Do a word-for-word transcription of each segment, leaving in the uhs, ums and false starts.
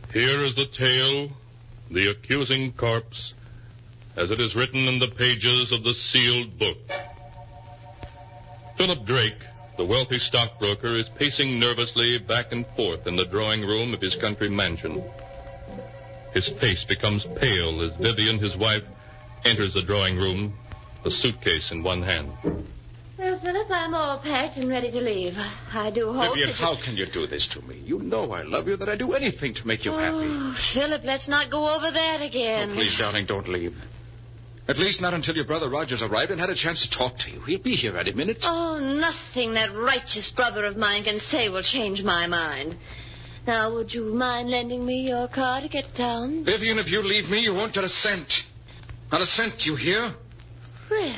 Here is the tale, the accusing corpse, as it is written in the pages of the sealed book. Philip Drake, the wealthy stockbroker, is pacing nervously back and forth in the drawing room of his country mansion. His face becomes pale as Vivian, his wife, enters the drawing room, a suitcase in one hand. Well, Philip, I'm all packed and ready to leave. I do hope Vivian, that how you... can you do this to me? You know I love you, that I'd do anything to make you oh, happy. Philip, let's not go over that again. Oh, please, darling, don't leave. At least not until your brother Roger's arrived and had a chance to talk to you. He'll be here any minute. Oh, nothing that righteous brother of mine can say will change my mind. Now, would you mind lending me your car to get to town? Vivian, if you leave me, you won't get a cent. Not a cent, you hear? Really?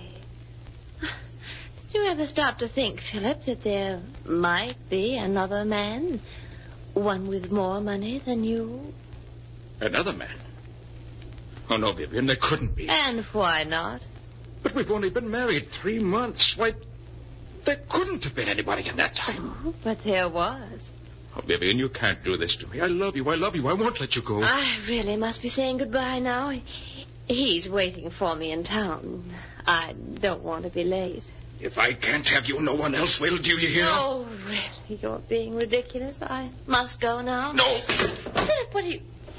Did you ever stop to think, Philip, that there might be another man, one with more money than you? Another man? Oh, no, Vivian, there couldn't be. And why not? But we've only been married three months. Why, there couldn't have been anybody in that time. Oh, but there was. Oh, Vivian, you can't do this to me. I love you. I love you. I won't let you go. I really must be saying goodbye now. He's waiting for me in town. I don't want to be late. If I can't have you, no one else will. Do you hear? Oh, really? You're being ridiculous. I must go now. No. Philip, what are you...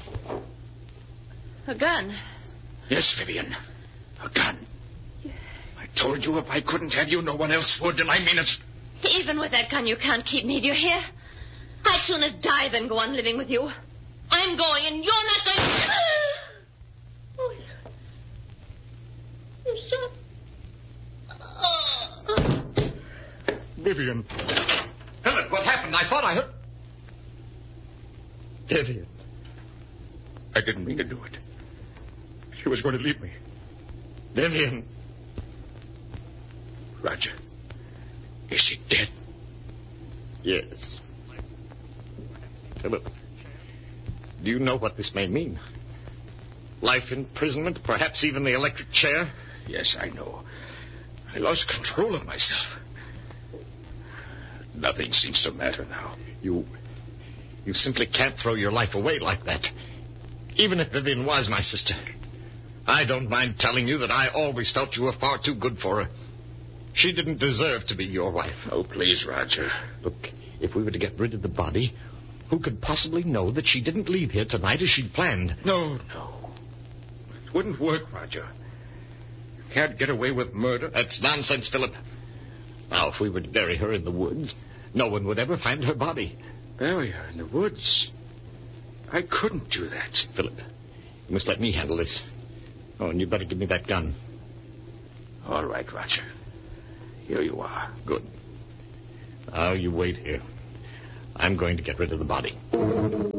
A gun? Yes, Vivian. A gun. I told you if I couldn't have you, no one else would, and I mean it. Even with that gun, you can't keep me. Do you hear? I'd sooner die than go on living with you. I'm going, and you're not going... Oh, you shot... Oh. Vivian. Philip, what happened? I thought I heard... Vivian. I didn't mean to do it. She was going to leave me. Vivian. Roger. Is she dead? Yes. Philip, do you know what this may mean? Life imprisonment, perhaps even the electric chair? Yes, I know. I lost control of myself. Nothing seems to matter now. You... You simply can't throw your life away like that. Even if Vivian was my sister. I don't mind telling you that I always felt you were far too good for her. She didn't deserve to be your wife. Oh, please, Roger. Look, if we were to get rid of the body, who could possibly know that she didn't leave here tonight as she'd planned? No, no. It wouldn't work, Roger. You can't get away with murder. That's nonsense, Philip. Now, if we were to bury her in the woods, no one would ever find her body. Bury her in the woods? I couldn't do that. Philip, you must let me handle this. Oh, and you'd better give me that gun. All right, Roger. Here you are. Good. Now, you wait here. I'm going to get rid of the body.